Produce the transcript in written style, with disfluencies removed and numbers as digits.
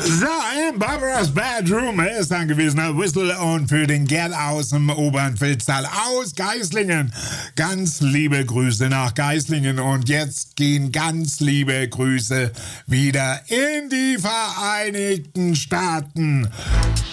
So, in Barbaras Bedroom ist angewesener Whistle und für den Gerd aus dem oberen Filztal aus Geislingen. Ganz liebe Grüße nach Geislingen und jetzt gehen ganz liebe Grüße wieder in die Vereinigten Staaten.